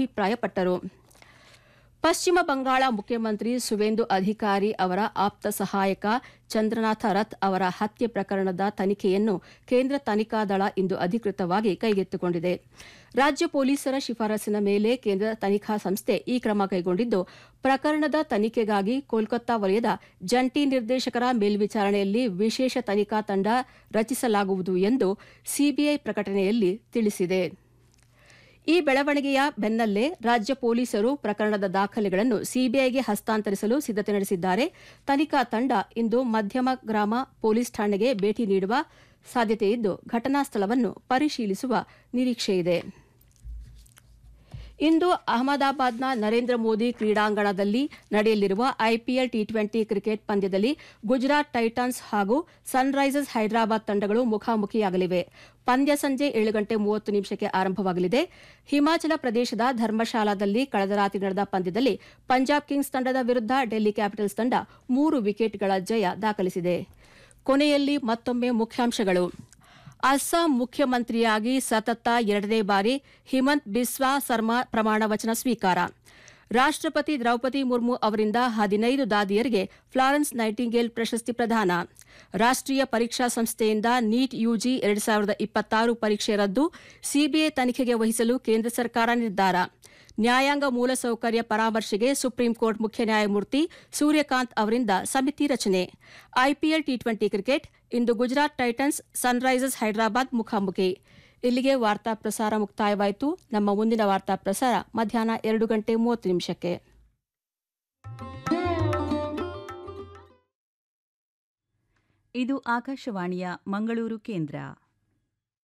ಅಭಿಪ್ರಾಯಪಟ್ಟರು. ಪಶ್ಚಿಮ ಬಂಗಾಳ ಮುಖ್ಯಮಂತ್ರಿ ಸುವೇಂದು ಅಧಿಕಾರಿ ಅವರ ಆಪ್ತ ಸಹಾಯಕ ಚಂದ್ರನಾಥ ರಥ್ ಅವರ ಹತ್ಯೆ ಪ್ರಕರಣದ ತನಿಖೆಯನ್ನು ಕೇಂದ್ರ ತನಿಖಾ ದಳ ಇಂದು ಅಧಿಕೃತವಾಗಿ ಕೈಗೆತ್ತಿಕೊಂಡಿದೆ. ರಾಜ್ಯ ಪೊಲೀಸರ ಶಿಫಾರಸಿನ ಮೇಲೆ ಕೇಂದ್ರ ತನಿಖಾ ಸಂಸ್ಥೆ ಈ ಕ್ರಮ ಕೈಗೊಂಡಿದ್ದು, ಪ್ರಕರಣದ ತನಿಖೆಗಾಗಿ ಕೋಲ್ಕತ್ತಾ ವಲಯದ ಜಂಟಿ ನಿರ್ದೇಶಕರ ಮೇಲ್ವಿಚಾರಣೆಯಲ್ಲಿ ವಿಶೇಷ ತನಿಖಾ ತಂಡ ರಚಿಸಲಾಗುವುದು ಎಂದು ಸಿಬಿಐ ಪ್ರಕಟಣೆಯಲ್ಲಿ ತಿಳಿಸಿದೆ. ಈ ಬೆಳವಣಿಗೆಯ ಬೆನ್ನಲ್ಲೇ ರಾಜ್ಯ ಪೊಲೀಸರು ಪ್ರಕರಣದ ದಾಖಲೆಗಳನ್ನು ಸಿಬಿಐಗೆ ಹಸ್ತಾಂತರಿಸಲು ಸಿದ್ದತೆ ನಡೆಸಿದ್ದಾರೆ. ತನಿಖಾ ತಂಡ ಇಂದು ಮಧ್ಯಮ ಗ್ರಾಮ ಪೊಲೀಸ್ ಠಾಣೆಗೆ ಭೇಟಿ ನೀಡುವ ಸಾಧ್ಯತೆಯಿದ್ದು, ಘಟನಾ ಸ್ಥಳವನ್ನು ಪರಿಶೀಲಿಸುವ ನಿರೀಕ್ಷೆಯಿದೆ. ಇಂದು ಅಹಮದಾಬಾದ್ನ ನರೇಂದ್ರ ಮೋದಿ ಕ್ರೀಡಾಂಗಣದಲ್ಲಿ ನಡೆಯಲಿರುವ ಐಪಿಎಲ್ ಟಿ20 ಕ್ರಿಕೆಟ್ ಪಂದ್ಯದಲ್ಲಿ ಗುಜರಾತ್ ಟೈಟನ್ಸ್ ಹಾಗೂ ಸನ್ರೈಸರ್ಸ್ ಹೈದರಾಬಾದ್ ತಂಡಗಳು ಮುಖಾಮುಖಿಯಾಗಲಿವೆ. ಪಂದ್ಯ ಸಂಜೆ 7:30 ಆರಂಭವಾಗಲಿದೆ. ಹಿಮಾಚಲ ಪ್ರದೇಶದ ಧರ್ಮಶಾಲಾದಲ್ಲಿ ಕಳೆದ ರಾತ್ರಿ ನಡೆದ ಪಂದ್ಯದಲ್ಲಿ ಪಂಜಾಬ್ ಕಿಂಗ್ಸ್ ತಂಡದ ವಿರುದ್ಧ ಡೆಲ್ಲಿ ಕ್ಯಾಪಿಟಲ್ಸ್ ತಂಡ 3 ವಿಕೆಟ್ಗಳ ಜಯ ದಾಖಲಿಸಿದೆ. ಕೊನೆಯಲ್ಲಿ ಮತ್ತೊಮ್ಮೆ ಮುಖ್ಯಾಂಶಗಳು. ಅಸ್ಸಾಂ ಮುಖ್ಯಮಂತ್ರಿಯಾಗಿ ಸತತ 2ನೇ ಬಾರಿ ಹಿಮಂತ್ ಬಿಸ್ವಾ ಸರ್ಮಾ ಪ್ರಮಾಣ ವಚನ ಸ್ವೀಕಾರ. ರಾಷ್ಟ್ರಪತಿ ದ್ರೌಪದಿ ಮುರ್ಮು ಅವರಿಂದ 15 ದಾದಿಯರಿಗೆ ಫ್ಲಾರೆನ್ಸ್ ನೈಟಿಂಗೇಲ್ ಪ್ರಶಸ್ತಿ ಪ್ರದಾನ. ರಾಷ್ಟ್ರೀಯ ಪರೀಕ್ಷಾ ಸಂಸ್ಥೆಯಿಂದ ನೀಟ್ ಯುಜಿ 2026 ಪರೀಕ್ಷೆ ರದ್ದು, ಸಿಬಿಐ ತನಿಖೆಗೆ ವಹಿಸಲು ಕೇಂದ್ರ ಸರ್ಕಾರ ನಿರ್ಧಾರ. ನ್ಯಾಯಾಂಗ ಮೂಲಸೌಕರ್ಯ ಪರಾಮರ್ಶೆಗೆ ಸುಪ್ರೀಂ ಕೋರ್ಟ್ ಮುಖ್ಯ ನ್ಯಾಯಮೂರ್ತಿ ಸೂರ್ಯಕಾಂತ್ ಅವರಿಂದ ಸಮಿತಿ ರಚನೆ. ಐಪಿಎಲ್ ಟಿ20 ಕ್ರಿಕೆಟ್ ಇಂದು ಗುಜರಾತ್ ಟೈಟನ್ಸ್ ಸನ್ರೈಸರ್ಸ್ ಹೈದರಾಬಾದ್ ಮುಖಾಮುಖಿ. ಇಲ್ಲಿಗೆ ವಾರ್ತಾ ಪ್ರಸಾರ ಮುಕ್ತಾಯವಾಯಿತು. ನಮ್ಮ ಮುಂದಿನ ವಾರ್ತಾ ಪ್ರಸಾರ ಮಧ್ಯಾಹ್ನ 2:30. ಇದು ಆಕಾಶವಾಣಿಯ ಮಂಗಳೂರು ಕೇಂದ್ರ.